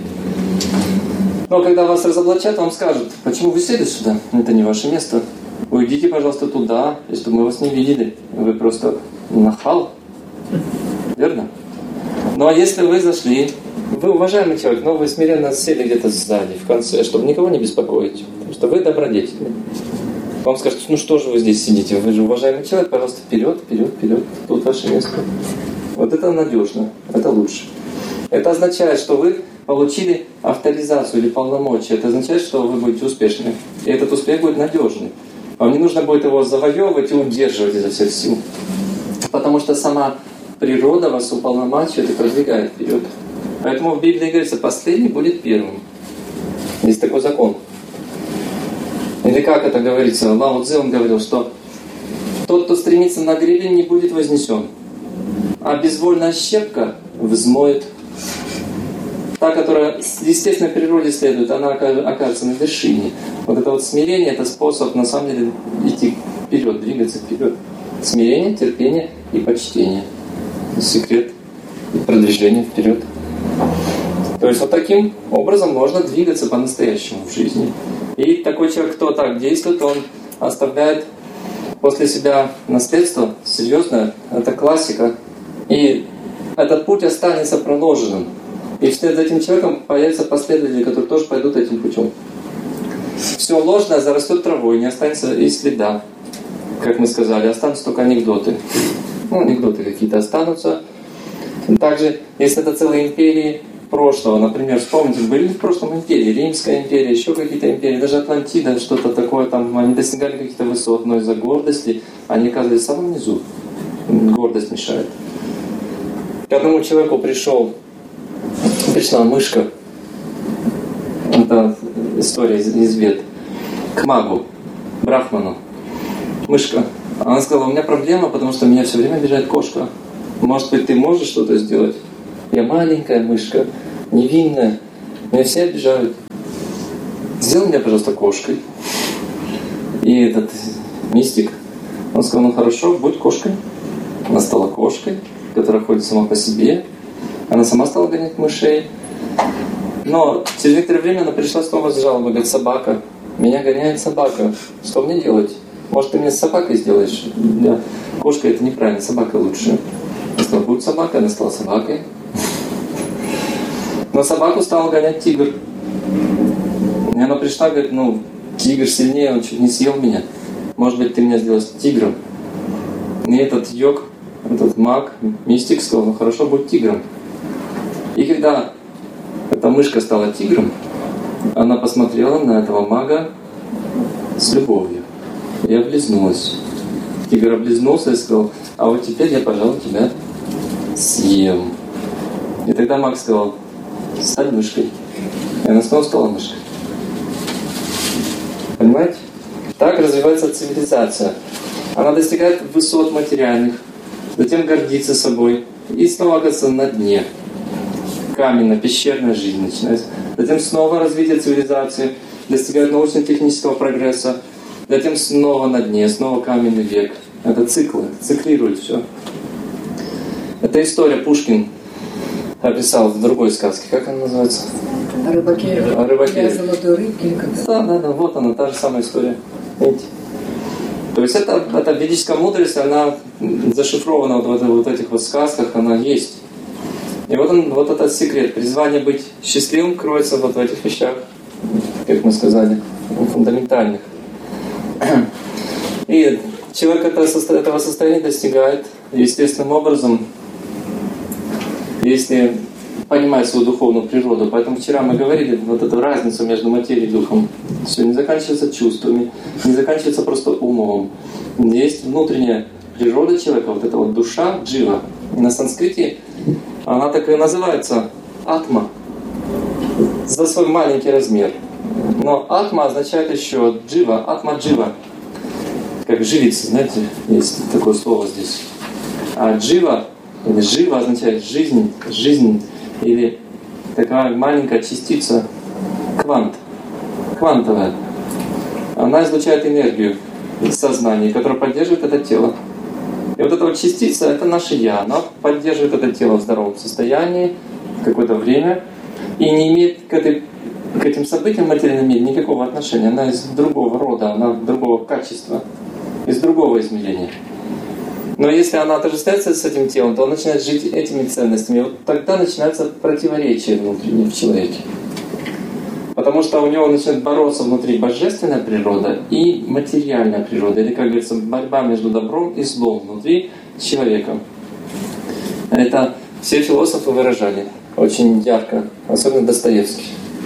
Speaker 1: Но когда вас разоблачат, вам скажут, почему вы сели сюда? Это не ваше место. Уйдите, пожалуйста, туда, если мы вас не видели. Вы просто нахал. Верно? Ну а если вы зашли, вы уважаемый человек, но вы смиренно сели где-то сзади, в конце, чтобы никого не беспокоить. Потому что вы добродетельны. Вам скажут, что же вы здесь сидите? Вы же уважаемый человек, пожалуйста, вперед. Тут ваше место. Это надежно, это лучше. Это означает, что вы получили авторизацию или полномочия. Это означает, что вы будете успешны. И этот успех будет надежный. Вам не нужно будет его завоевывать и удерживать изо всех сил. Потому что сама природа вас уполномачивает и продвигает вперед. Поэтому в Библии говорится, последний будет первым. Есть такой закон. Или как это говорится? Лао Цзэ, он говорил, что тот, кто стремится на гребень, не будет вознесен, а безвольная щепка взмоет. Та, которая естественной природе следует, она окажется на вершине. Это смирение, это способ на самом деле идти вперед, двигаться вперед. Смирение, терпение и почтение. Секрет продвижения вперед. То есть таким образом можно двигаться по-настоящему в жизни. И такой человек, кто так действует, он оставляет после себя наследство серьезное. Это классика. И этот путь останется проложенным. И вслед за этим человеком появятся последователи, которые тоже пойдут этим путем. Все ложное зарастет травой, не останется и следа. Как мы сказали, останутся только анекдоты. Анекдоты какие-то останутся. Также, если это целые империи прошлого, например, вспомните, были в прошлом империи, Римская империя, еще какие-то империи, даже Атлантида, что-то такое, там они достигали каких-то высот, но из-за гордости они оказались в самом низу. Гордость мешает. К одному человеку пришла мышка. история из Вед. К магу, брахману. Мышка. Она сказала, у меня проблема, потому что меня все время обижает кошка. Может быть, ты можешь что-то сделать? Я маленькая мышка, невинная. Меня все обижают. Сделай меня, пожалуйста, кошкой. И этот мистик, он сказал, ну хорошо, будь кошкой. Она стала кошкой, которая ходит сама по себе. Она сама стала гонять мышей. Но через некоторое время она пришла снова с жалобой, говорит, собака. Меня гоняет собака. Что мне делать? Может, ты меня с собакой сделаешь? Да. Кошка это неправильно, собака лучше. Она сказала, будь собакой, она стала собакой. Но собаку стал гонять тигр. И она пришла, говорит, ну, тигр сильнее, он чуть не съел меня. Может быть, ты меня сделаешь тигром. И этот йог, этот маг, мистик сказал, ну хорошо, будь тигром. И когда эта мышка стала тигром, она посмотрела на этого мага с любовью и облизнулась. Тигр облизнулся и сказал, а вот теперь я, пожалуй, тебя съем. И тогда маг сказал, стань мышкой. И она снова стала мышкой. Понимаете? Так развивается цивилизация. Она достигает высот материальных, затем гордится собой и снова оказывается на дне. Каменно-пещерная жизнь начинается. Затем снова развитие цивилизации, достигает научно-технического прогресса, затем снова на дне, снова каменный век. Это циклы, циклирует все. Эта история Пушкин описал в другой сказке. Как она называется?
Speaker 2: О рыбаке.
Speaker 1: О рыбаке.
Speaker 2: О золотой рыбке.
Speaker 1: Да, вот она, та же самая история. Видите? То есть это ведическая мудрость, она зашифрована вот в этих вот сказках, она есть. И вот этот секрет. Призвание быть счастливым кроется вот в этих вещах, как мы сказали, фундаментальных. И человек этого состояния достигает естественным образом, если понимает свою духовную природу. Поэтому вчера мы говорили вот эту разницу между материей и духом. Все не заканчивается чувствами, не заканчивается просто умом. Есть внутренняя природа человека, вот эта вот душа, джива. И на санскрите она так и называется атма. За свой маленький размер. Но атма означает еще джива, атма-джива. Как живица, знаете, есть такое слово здесь. А джива или жива означает жизнь, жизнь или такая маленькая частица, квант, квантовая. Она излучает энергию из сознания, которая поддерживает это тело. И вот эта вот частица — это наше «я». Она поддерживает это тело в здоровом состоянии какое-то время и не имеет к этим событиям в материальном мире никакого отношения. Она из другого рода, она другого качества, из другого измерения. Но если она отождествляется с этим телом, то он начинает жить этими ценностями. И вот тогда начинается противоречие внутреннее в человеке. Потому что у него начинает бороться внутри божественная природа и материальная природа. Или, как говорится, борьба между добром и злом внутри человека. Это все философы выражали очень ярко, особенно Достоевский.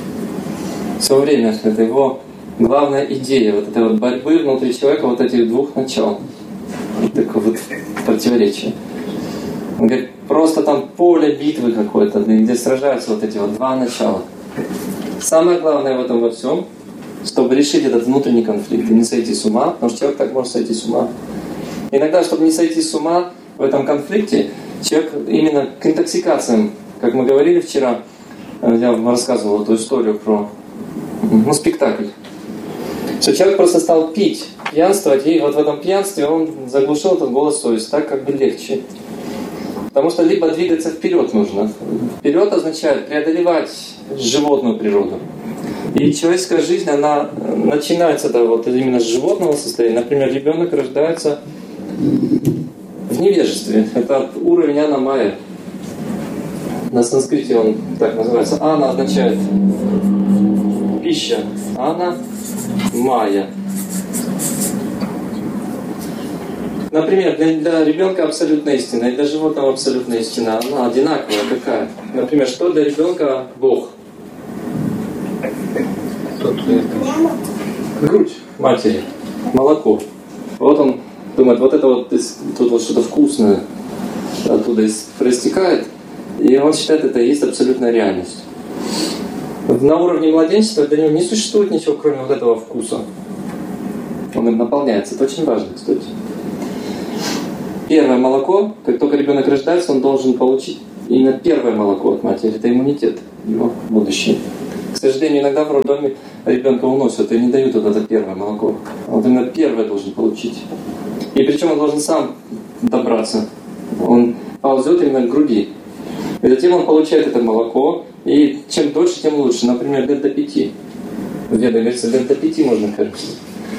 Speaker 1: Все время это его главная идея, вот этой вот борьбы внутри человека, вот этих двух начал. Вот такое вот противоречие. Он говорит, просто там поле битвы какое-то, где сражаются вот эти вот два начала. Самое главное в этом во всем, чтобы решить этот внутренний конфликт и не сойти с ума, потому что человек так может сойти с ума. Иногда, чтобы не сойти с ума в этом конфликте, человек именно к интоксикациям, как мы говорили вчера, я вам рассказывал эту историю про спектакль. Что человек просто стал пить, пьянствовать, и вот в этом пьянстве он заглушил этот голос совести, так как бы легче. Потому что либо двигаться вперед нужно. Вперед означает преодолевать животную природу. И человеческая жизнь, она начинается вот именно с животного состояния. Например, ребенок рождается в невежестве. Это уровень анна-майя. На санскрите он так называется. Ана означает пища. Ана-майя. Например, для ребенка абсолютная истина, и для животного абсолютная истина, она одинаковая какая? Например, что для ребенка Бог? Грудь матери, молоко. Вот он думает, вот это вот тут вот что-то вкусное оттуда проистекает, и он считает, это и есть абсолютная реальность. На уровне младенчества для него не существует ничего, кроме вот этого вкуса. Он им наполняется. Это очень важно, кстати. Первое молоко, как только ребенок рождается, он должен получить именно первое молоко от матери. Это иммунитет его будущий. К сожалению, иногда в роддоме ребенка уносят и не дают вот это первое молоко. Он именно первое должен получить. И причем он должен сам добраться. Он ползет именно к груди. И затем он получает это молоко. И чем дольше, тем лучше. Например, лет до 5. В Ведах говорится, лет до 5 можно кормить.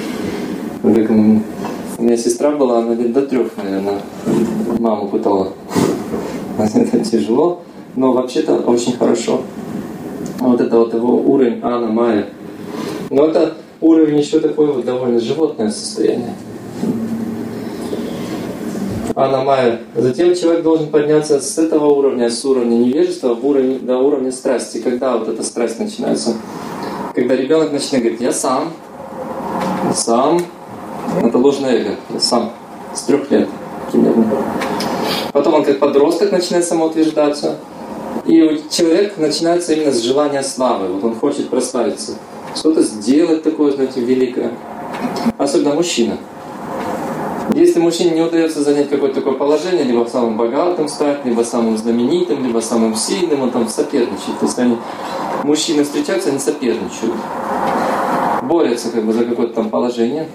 Speaker 1: У меня сестра была, она лет до 3, наверное, маму пытала. Это тяжело, но вообще-то очень хорошо. Вот это вот его уровень Анна Майя. Но это уровень еще такое вот довольно животное состояние. Анна Майя. Затем человек должен подняться с этого уровня, с уровня невежества до уровня страсти. Когда вот эта страсть начинается? Когда ребенок начинает говорить: я сам. Это ложное эго. Я сам. С 3 лет примерно. Потом он как подросток начинает самоутверждаться. И у человека начинается именно с желания славы. Вот он хочет прославиться. Что-то сделать такое, знаете, великое. Особенно мужчина. Если мужчине не удается занять какое-то такое положение, либо самым богатым стать, либо самым знаменитым, либо самым сильным, он там соперничает. Если они, мужчины встречаются, они соперничают. Борются как бы за какое-то там положение.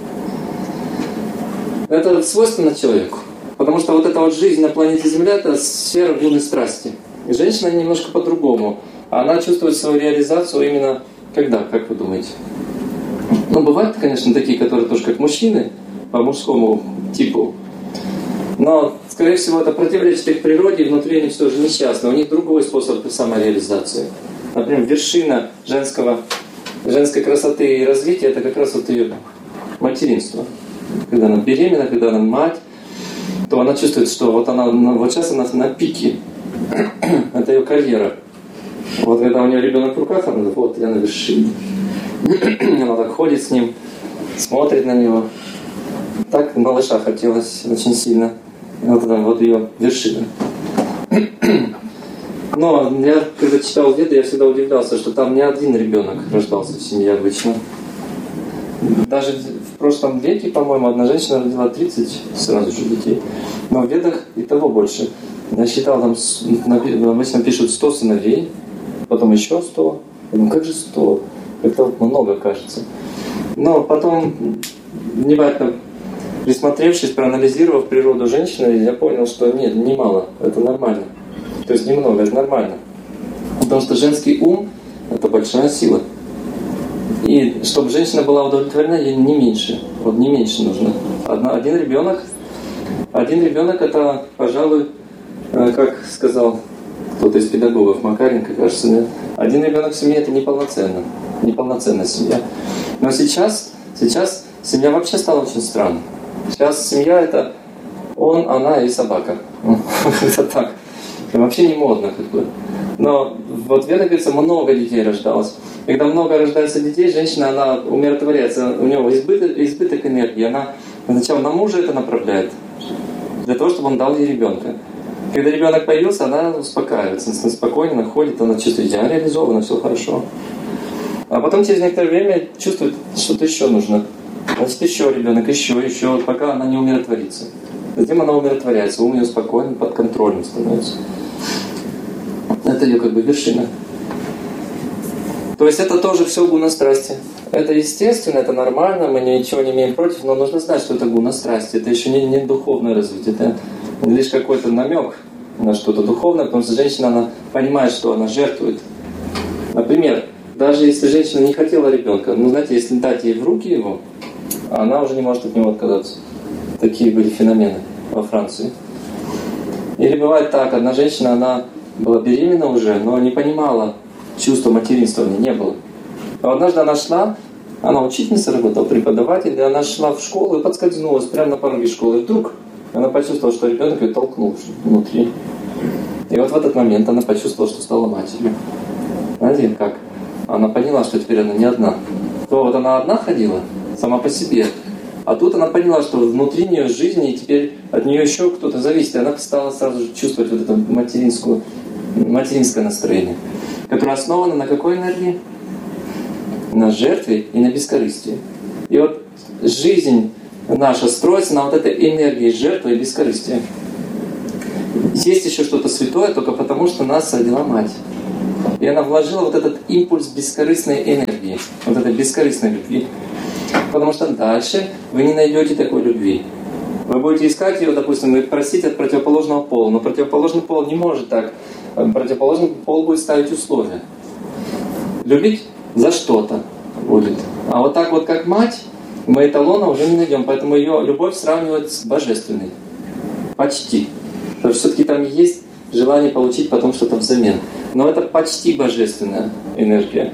Speaker 1: Это свойственно человеку. Потому что вот эта вот жизнь на планете Земля — это сфера блудной страсти. И женщина немножко по-другому. Она чувствует свою реализацию именно когда, как вы думаете? Ну, бывают, конечно, такие, которые тоже как мужчины, по мужскому типу. Но, скорее всего, это противоречит их природе, и внутри они все же несчастны. У них другой способ самореализации. Например, вершина женской красоты и развития — это как раз вот ее материнство. Когда она беременна, когда она мать, то она чувствует, что вот сейчас она на пике. Это ее карьера. Вот когда у нее ребенок в руках, она говорит: вот я на вершине. Она так ходит с ним, смотрит на него. Так малыша хотелось очень сильно. Вот ее вершина. Но я, когда читал Веды, я всегда удивлялся, что там не один ребенок рождался в семье обычно. Даже в прошлом веке, по-моему, одна женщина родила 30 сразу же детей. Но в Ведах и того больше. Я считал, там обычно пишут 100 сыновей, потом еще 100. Я думаю, как же 100? Это много, кажется. Но потом, внимательно присмотревшись, проанализировав природу женщины, я понял, что нет, немало, это нормально. То есть немного, это нормально. Потому что женский ум — это большая сила. И чтобы женщина была удовлетворена, ей не меньше. Вот не меньше нужно. Один ребенок это, пожалуй, как сказал кто-то из педагогов, Макаренко, кажется, нет? Один ребенок в семье — это неполноценная семья. Но сейчас семья вообще стала очень странной. Сейчас семья — это он, она и собака. Это так. Вообще не модно как бы. Но вот в Ведах говорится, много детей рождалось. Когда много рождается детей, женщина, она умиротворяется. У нее избыток энергии. Она сначала на мужа это направляет. Для того, чтобы он дал ей ребенка. Когда ребенок появился, она успокаивается. Она спокойно ходит, она чувствует, я реализована, все хорошо. А потом через некоторое время чувствует, что-то еще нужно. Значит, еще ребенок, еще, пока она не умиротворится. Затем она умиротворяется, ум ее спокойно, под контролем становится. Это ее как бы вершина. То есть это тоже все гуна страсти. Это естественно, это нормально, мы ничего не имеем против, но нужно знать, что это гуна страсти. Это еще не духовное развитие, это лишь какой-то намек на что-то духовное, потому что женщина, она понимает, что она жертвует. Например, даже если женщина не хотела ребенка, знаете, если дать ей в руки его, она уже не может от него отказаться. Такие были феномены во Франции. Или бывает так, одна женщина, она была беременна уже, но не понимала чувства материнства, у нее не было. А однажды она учительница работала, преподаватель, и она шла в школу и подскользнулась прямо на пороге школы. И вдруг она почувствовала, что ребенок ее толкнул внутри. И вот в этот момент она почувствовала, что стала матерью. Знаете, как? Она поняла, что теперь она не одна. То вот она одна ходила, сама по себе. А тут она поняла, что внутри нее жизнь, и теперь от нее еще кто-то зависит. И она стала сразу же чувствовать вот эту материнскую материнское настроение, которое основано на какой энергии? На жертве и на бескорыстии. И вот жизнь наша строится на вот этой энергии жертвы и бескорыстия. Есть еще что-то святое только потому, что нас родила мать. И она вложила вот этот импульс бескорыстной энергии, вот этой бескорыстной любви. Потому что дальше вы не найдете такой любви. Вы будете искать ее, допустим, и просить от противоположного пола. Но противоположный пол не может так. Противоположный пол будет ставить условия. Любить за что-то будет. А вот так вот, как мать, мы эталона уже не найдем. Поэтому ее любовь сравнивают с божественной. Почти. Потому что все-таки там есть желание получить потом что-то взамен. Но это почти божественная энергия.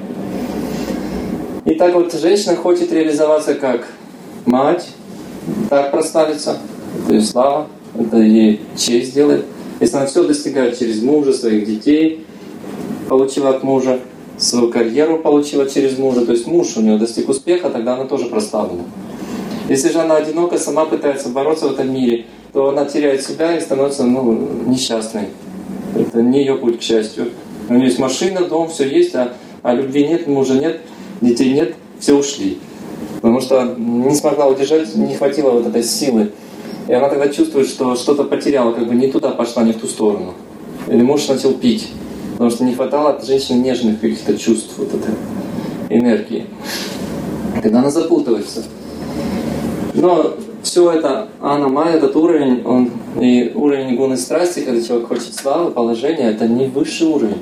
Speaker 1: И так вот женщина хочет реализоваться как мать, так прославиться, это ее слава, это ей честь делает. Если она все достигает через мужа, своих детей получила от мужа, свою карьеру получила через мужа, то есть муж у нее достиг успеха, тогда она тоже прославлена. Если же она одиноко, сама пытается бороться в этом мире, то она теряет себя и становится несчастной. Это не ее путь к счастью. У нее есть машина, дом, все есть, а любви нет, мужа нет, детей нет, все ушли. Потому что не смогла удержать, не хватило вот этой силы. И она тогда чувствует, что что-то потеряла, как бы не туда пошла, не в ту сторону. Или муж начал пить, потому что не хватало от женщины нежных каких-то чувств, вот этой энергии. Тогда она запутывается. Но все это анна-майя, этот уровень, он и уровень гуны страсти, когда человек хочет славы, положения, это не высший уровень.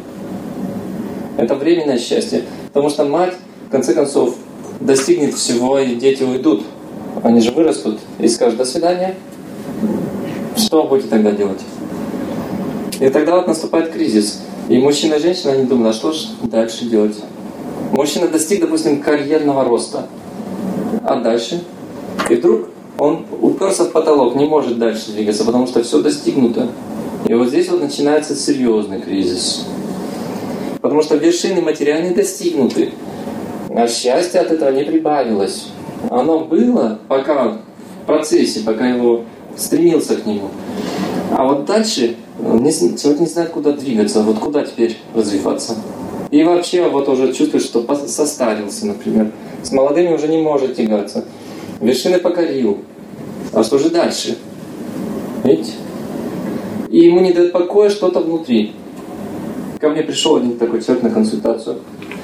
Speaker 1: Это временное счастье. Потому что мать, в конце концов, достигнет всего, и дети уйдут. Они же вырастут и скажут «до свидания». Что будете тогда делать? И тогда вот наступает кризис. И мужчина и женщина, они думают, а что же дальше делать? Мужчина достиг, допустим, карьерного роста. А дальше? И вдруг он уперся в потолок, не может дальше двигаться, потому что все достигнуто. И вот здесь вот начинается серьезный кризис. Потому что вершины материальные достигнуты. А счастье от этого не прибавилось. Оно было пока в процессе, пока его стремился к нему. А вот дальше человек не знает, куда двигаться, вот куда теперь развиваться. И вообще вот уже чувствует, что состарился, например. С молодыми уже не может тягаться. Вершины покорил. А что же дальше? Видите? И ему не дает покоя что-то внутри. Ко мне пришел один такой человек на консультацию.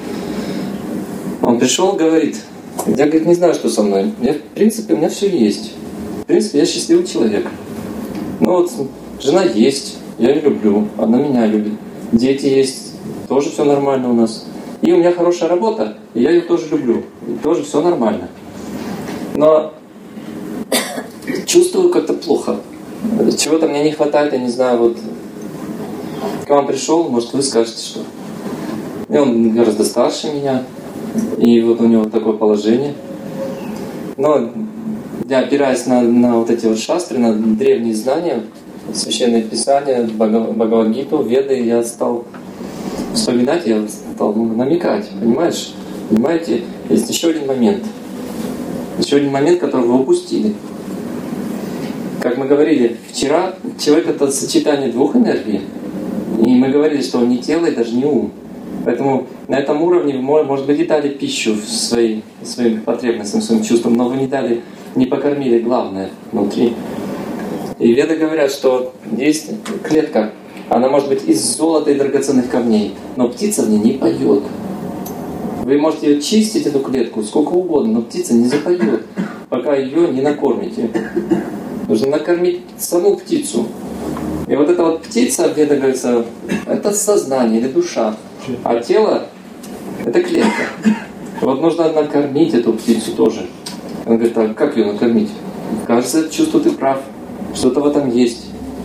Speaker 1: Он пришел, говорит, я, говорит, не знаю, что со мной. В принципе, у меня все есть. В принципе, я счастливый человек. Ну вот, жена есть, я ее люблю, она меня любит. Дети есть, тоже все нормально у нас. И у меня хорошая работа, и я ее тоже люблю. И тоже все нормально. Но чувствую как-то плохо. Чего-то мне не хватает, я не знаю, вот к вам пришел, может вы скажете, что. И он гораздо старше меня. И вот у него такое положение. Но я, опираясь на вот эти вот шастры, на древние знания, священные писания, Бхагавад-гиту, Веды, я стал вспоминать, я стал намекать, понимаешь? Понимаете, есть еще один момент. Еще один момент, который вы упустили. Как мы говорили, вчера человек — это сочетание двух энергий. И мы говорили, что он не тело и даже не ум. Поэтому на этом уровне вы, может быть, и дали пищу своим потребностям, своим чувствам, но вы не покормили главное внутри. И веды говорят, что есть клетка, она может быть из золота и драгоценных камней, но птица в ней не поет. Вы можете ее чистить, эту клетку, сколько угодно, но птица не запоет, пока ее не накормите. Нужно накормить саму птицу. И вот эта вот птица, веды говорится, это сознание или душа. А тело — это клетка. Вот нужно накормить эту птицу тоже. Он говорит, а как ее накормить? Кажется, чувство ты прав. Что-то в этом есть.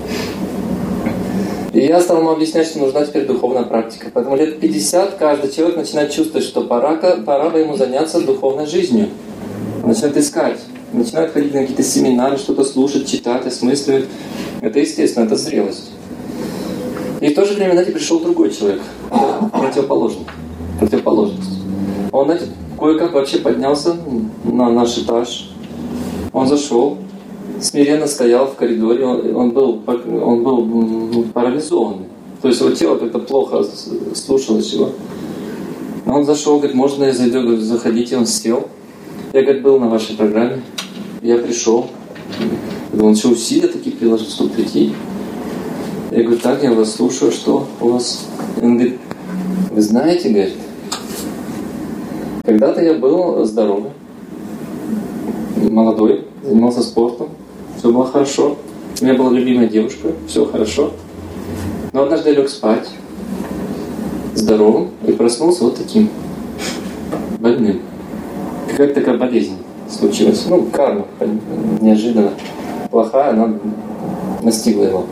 Speaker 1: И я стал ему объяснять, что нужна теперь духовная практика. Поэтому лет 50 каждый человек начинает чувствовать, что пора бы ему заняться духовной жизнью. Он начинает искать. Начинает ходить на какие-то семинары, что-то слушать, читать, осмысливать. Это естественно, это зрелость. И в то же время, знаете, пришел другой человек, противоположность. Он, знаете, кое-как вообще поднялся на наш этаж. Он зашел, смиренно стоял в коридоре, он был парализованный. То есть его тело как-то плохо слушалось его. Но он зашел, говорит, можно я зайду? Говорит, заходите, он сел. Я, говорит, был на вашей программе. Я пришел. Он еще усилия такие приложил, чтобы прийти. Я говорю, так, я вас слушаю, что у вас? Он говорит, вы знаете, говорит, когда-то я был здоровый, молодой, занимался спортом, все было хорошо. У меня была любимая девушка, все хорошо. Но однажды я лег спать, здоровым, и проснулся вот таким, больным. Какая-то такая болезнь случилась. Ну, карма неожиданно плохая, она настигла его.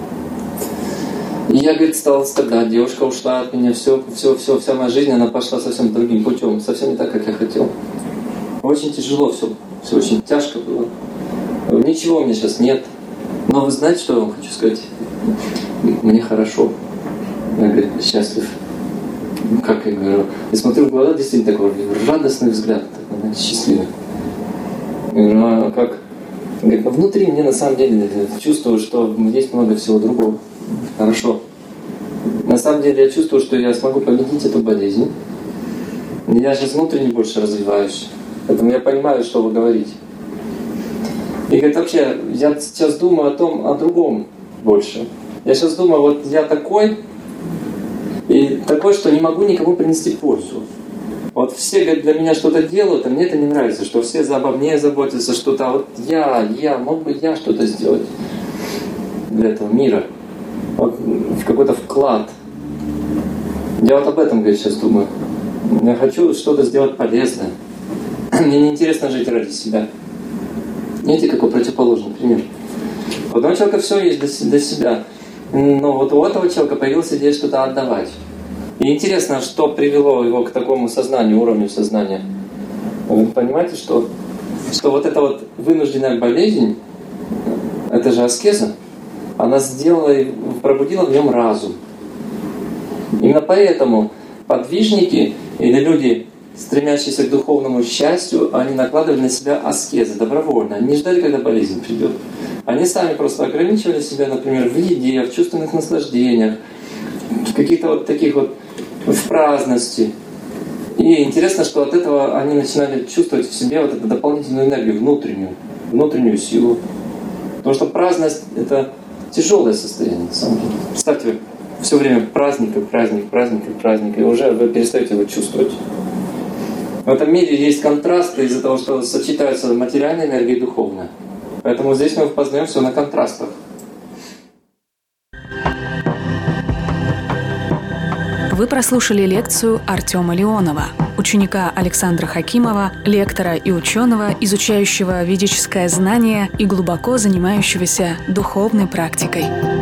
Speaker 1: И я, говорит, стал страдать, девушка ушла от меня, вся моя жизнь, она пошла совсем другим путем, совсем не так, как я хотел. Очень тяжело все очень тяжко было. Ничего у меня сейчас нет. Но вы знаете, что я вам хочу сказать? Мне хорошо. Я, говорит, счастлив. Как я говорю? Я смотрю в глаза, действительно такой радостный взгляд, такой, счастливый. Я говорю, а как? Говорит, ну, внутри мне на самом деле чувствую, что есть много всего другого. Хорошо. На самом деле я чувствую, что я смогу победить эту болезнь. Я сейчас внутренне больше развиваюсь. Поэтому я понимаю, что вы говорите. И говорит, вообще, я сейчас думаю о другом больше. Я сейчас думаю, вот я такой, и такой, что не могу никому принести пользу. Вот все, говорит, для меня что-то делают, а мне это не нравится, что все обо мне заботятся, что-то, а вот мог бы я что-то сделать для этого мира. Вот в какой-то вклад. Я вот об этом, говорит, сейчас думаю. Я хочу что-то сделать полезное. Мне не интересно жить ради себя. Видите, какой противоположный пример. У одного человека все есть для себя. Но вот у этого человека появилась идея что-то отдавать. И интересно, что привело его к такому сознанию, уровню сознания. Вы понимаете, что вот эта вот вынужденная болезнь, это же аскеза, она пробудила в нем разум. Именно поэтому подвижники или люди, стремящиеся к духовному счастью, они накладывали на себя аскезы добровольно. Они не ждали, когда болезнь придет. Они сами просто ограничивали себя, например, в еде, в чувственных наслаждениях, в каких-то вот таких вот, в праздности. И интересно, что от этого они начинали чувствовать в себе вот эту дополнительную энергию, внутреннюю силу. Потому что праздность — это тяжелое состояние, на самом деле. Представьте, все время праздник, и уже вы перестаете его чувствовать. В этом мире есть контрасты из-за того, что сочетаются материальная энергия и духовная. Поэтому здесь мы познаем все на контрастах.
Speaker 3: Вы прослушали лекцию Артема Леонова, ученика Александра Хакимова, лектора и ученого, изучающего ведическое знание и глубоко занимающегося духовной практикой.